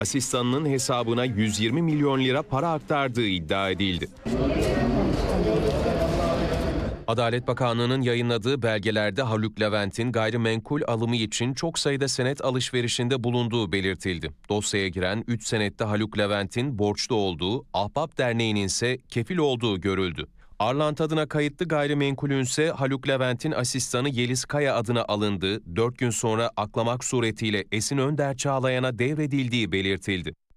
asistanının hesabına 120 milyon lira para aktardığı iddia edildi. Adalet Bakanlığı'nın yayınladığı belgelerde Haluk Levent'in gayrimenkul alımı için çok sayıda senet alışverişinde bulunduğu belirtildi. Dosyaya giren 3 senette Haluk Levent'in borçlu olduğu, Ahbap Derneği'nin ise kefil olduğu görüldü. Arlant adına kayıtlı gayrimenkulün ise Haluk Levent'in asistanı Yeliz Kaya adına alındığı, 4 gün sonra aklamak suretiyle Esin Önder Çağlayan'a devredildiği belirtildi.